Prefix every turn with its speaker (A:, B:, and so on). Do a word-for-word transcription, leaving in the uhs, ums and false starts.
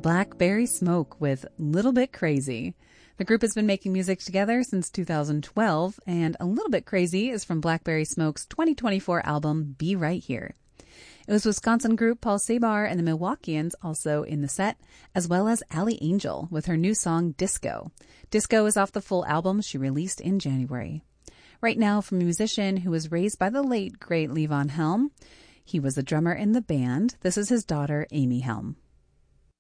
A: Blackberry Smoke with Little Bit Crazy. The group has been making music together since two thousand twelve, and A Little Bit Crazy is from Blackberry Smoke's twenty twenty-four album, Be Right Here. It was Wisconsin group Paul Sabar and the Milwaukeeans also in the set, as well as Allie Angel with her new song Disco. Disco is off the full album she released in January. Right now, from a musician who was raised by the late, great Levon Helm. He was a drummer in the band. This is his daughter, Amy Helm.